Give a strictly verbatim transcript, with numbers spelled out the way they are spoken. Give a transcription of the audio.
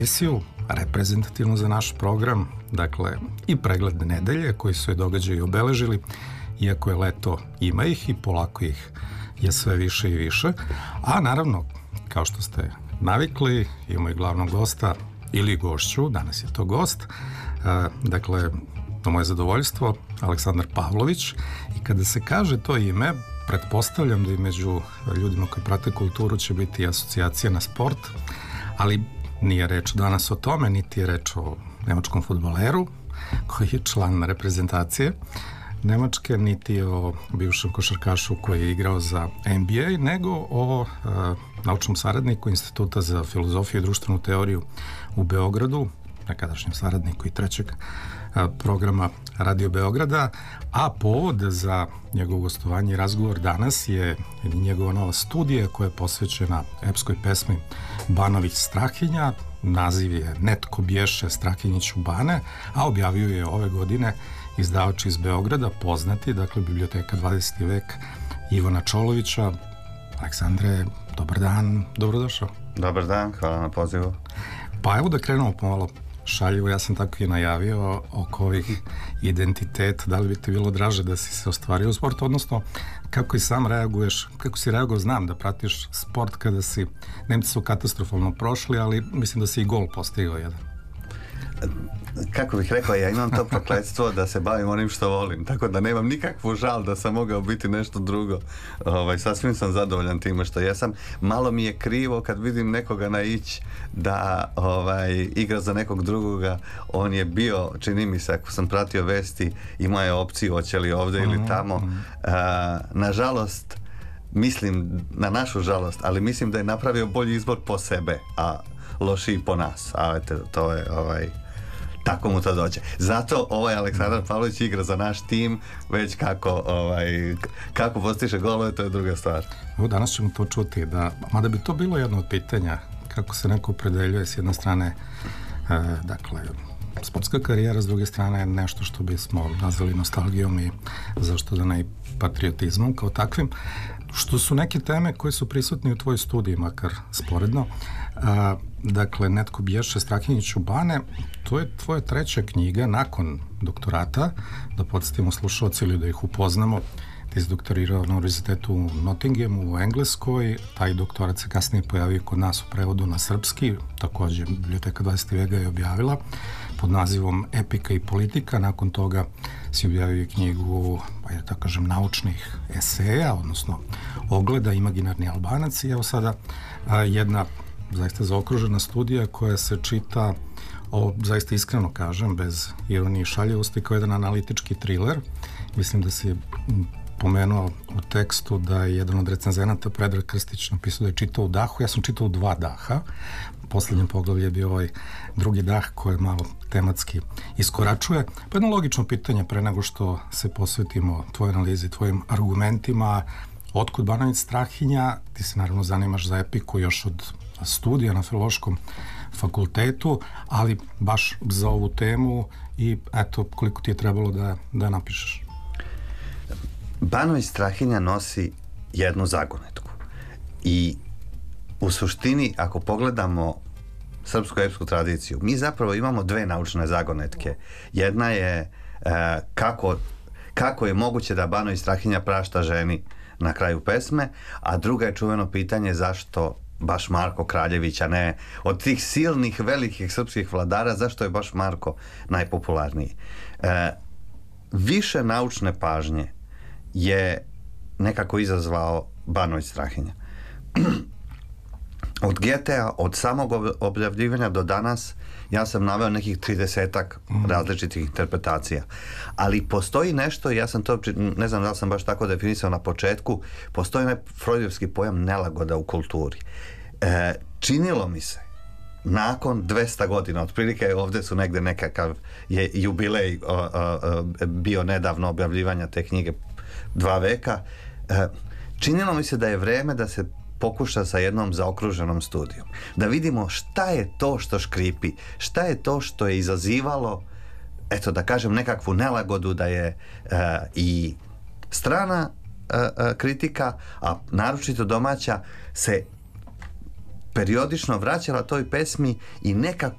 emisiju reprezentativnu za naš program, dakle i pregled nedelje koji su je događaji obeležili, iako je leto, ima ih i polako ih je sve više i više, a naravno, kao što ste navikli, imamo i glavnog gosta ili gošću, danas je to gost, dakle, to moje zadovoljstvo, Aleksandar Pavlović, i kada se kaže to ime, pretpostavljam da i među ljudima koji prate kulturu će biti asocijacija na sport, ali nije reč danas o tome, niti je reč o nemačkom fudbaleru koji je član reprezentacije Nemačke, niti o bivšem košarkašu koji je igrao za N B A, nego o e, naučnom saradniku Instituta za filozofiju i društvenu teoriju u Beogradu, nekadašnjem saradniku i trećeg e, programa Radio Beograda, a povod za njegovo gostovanje i razgovor danas je njegova nova studija koja je posvećena epskoj pesmi Banović Strahinja. Naziv je Netko bješe Strahinjić u Bane, a objavio je ove godine izdavač iz Beograda, poznati, dakle, Biblioteka dvadeseti vek Ivana Čolovića. Aleksandre, dobar dan, dobrodošao. Dobar dan, hvala na pozivu. Pa evo da krenemo pomalo šaljivo, ja sam tako i najavio oko ovih identiteta, da li bi ti bilo draže da si se ostvario u sportu, odnosno kako i sam reaguješ, kako si reagovao, znam da pratiš sport kada si, Nemci su katastrofalno prošli, ali mislim da si i gol postigao jedan. Kako bih rekao, ja imam to prokletstvo da se bavim onim što volim, tako da nemam nikakvu žal da sam mogao biti nešto drugo. Ovaj, sasvim sam zadovoljan time što ja sam, malo mi je krivo kad vidim nekoga naići da ovaj, igra za nekog drugoga. On je bio, čini mi se, ako sam pratio vesti, imao je opciju hoće li ovdje mm-hmm. ili tamo. Mm-hmm. A, nažalost, mislim, na našu žalost, ali mislim da je napravio bolji izbor po sebe, a lošiji po nas. A eto, to je ovaj... tako mu to dođe. Zato ovaj Aleksandar Pavlović igra za naš tim, već kako ovaj, kako postiže golove, to je druga stvar. Evo, danas ćemo to čuti, da, mada bi to bilo jedno od pitanja, kako se neko opredeljuje s jedne strane, e, dakle, sportska karijera, s druge strane nešto što bismo nazvali nostalgijom i zašto da ne i patriotizmom kao takvim, što su neke teme koje su prisutne u tvojoj studiji, makar sporedno. A, dakle, Netko bješe Strahinjić u Bane, to je tvoja treća knjiga nakon doktorata, da podsjetimo slušalci ili da ih upoznamo. Ti si doktorirao na univerzitetu u Nottinghamu u Engleskoj, taj doktorat se kasnije pojavio kod nas u prevodu na srpski, također Biblioteka dvadeseti vek ga je objavila pod nazivom Epika i politika. Nakon toga si objavio knjigu, pa ja tako kažem, naučnih eseja, odnosno ogleda Imaginarni Albanac, i evo sada a, jedna zaista zaokružena studija koja se čita, ovo zaista iskreno kažem, bez ironije i šaljivosti, kao jedan analitički thriller. Mislim da si pomenuo u tekstu da je jedan od recenzenata, Predrag Krstić, napisao da je čitao u dahu. Ja sam čitao u dva daha. Poslednjem poglavlju je bio ovaj drugi dah koji malo tematski iskoračuje. Pa jedno logično pitanje pre nego što se posvetimo tvojoj analizi, tvojim argumentima. Otkud Banović Strahinja? Ti se naravno zanimaš za epiku još od studija na Filološkom fakultetu, ali baš za ovu temu i eto koliko ti je trebalo da, da napišeš. Banović Strahinja nosi jednu zagonetku i u suštini, ako pogledamo srpsku epsku tradiciju, mi zapravo imamo dve naučne zagonetke. Jedna je e, kako, kako je moguće da Banović Strahinja prašta ženi na kraju pesme, a druga je čuveno pitanje zašto baš Marko Kraljević, a ne od tih silnih velikih srpskih vladara, zašto je baš Marko najpopularniji. E, više naučne pažnje je nekako izazvao Banović Strahinja. Od Getea, od samog objavljivanja do danas, ja sam naveo nekih tridesetak mm. različitih interpretacija. Ali postoji nešto, ja sam to, ne znam da li sam baš tako definisao na početku, postoji onaj freudovski pojam nelagoda u kulturi. E, činilo mi se, nakon dvesta godina, otprilike ovdje su negde nekakav je jubilej o, o, o, bio nedavno objavljivanja te knjige, dva veka, e, činilo mi se da je vreme da se pokuša sa jednom zaokruženom studijom. Da vidimo šta je to što škripi, šta je to što je izazivalo, eto da kažem, nekakvu nelagodu, da je uh, i strana uh, uh, kritika, a naročito domaća, se periodično vraćala toj pesmi i nekako